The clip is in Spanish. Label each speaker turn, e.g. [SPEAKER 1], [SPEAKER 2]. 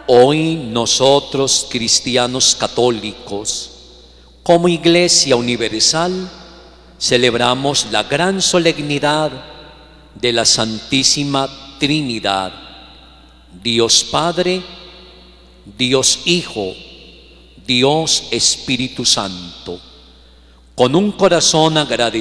[SPEAKER 1] Hoy nosotros, cristianos católicos, como Iglesia Universal, celebramos la gran solemnidad de la Santísima Trinidad, Dios Padre, Dios Hijo, Dios Espíritu Santo. Con un corazón agradecido